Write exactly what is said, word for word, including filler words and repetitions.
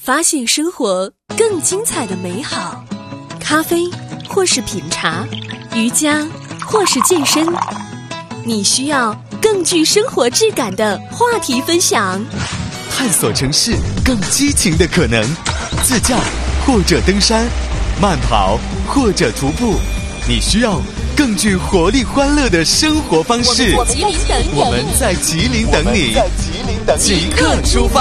发现生活更精彩的美好。咖啡或是品茶，瑜伽或是健身，你需要更具生活质感的话题分享。 探索城市更激情的可能，自驾或者登山，慢跑或者徒步，你需要更具活力欢乐的生活方式。 我们在吉林等你， 我们在吉林等你，即刻出发。